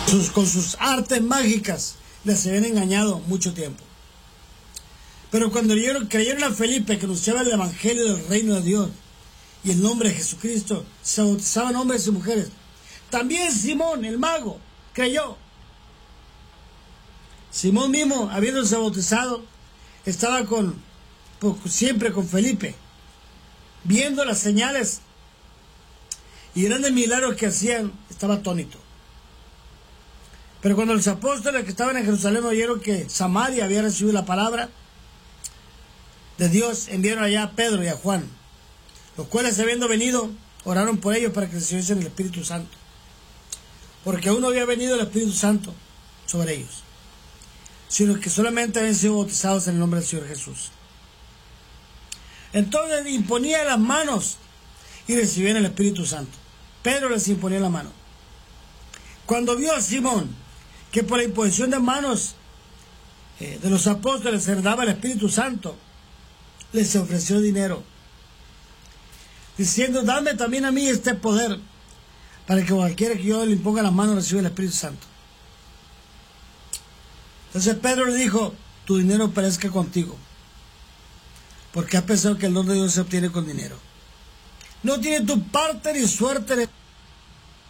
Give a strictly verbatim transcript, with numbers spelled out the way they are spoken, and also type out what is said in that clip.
sus, con sus artes mágicas les habían engañado mucho tiempo. Pero cuando creyeron, creyeron a Felipe, que anunciaba el evangelio del reino de Dios y el nombre de Jesucristo, se bautizaban hombres y mujeres. También Simón, el mago, creyó. Simón mismo, habiéndose bautizado, estaba con, siempre con Felipe, viendo las señales y grandes milagros que hacían, estaba atónito. Pero cuando los apóstoles que estaban en Jerusalén oyeron que Samaria había recibido la palabra de Dios, enviaron allá a Pedro y a Juan, los cuales, habiendo venido, oraron por ellos para que recibiesen el Espíritu Santo, porque aún no había venido el Espíritu Santo sobre ellos, sino que solamente habían sido bautizados en el nombre del Señor Jesús. Entonces imponía las manos y recibían el Espíritu Santo. Pedro les imponía la mano. Cuando vio a Simón que por la imposición de manos eh, de los apóstoles se daba el Espíritu Santo, les ofreció dinero, diciendo: dame también a mí este poder, para que cualquiera que yo le imponga las manos reciba el Espíritu Santo. Entonces Pedro le dijo: tu dinero perezca contigo, porque has pensado que el don de Dios se obtiene con dinero. No tiene tu parte ni suerte.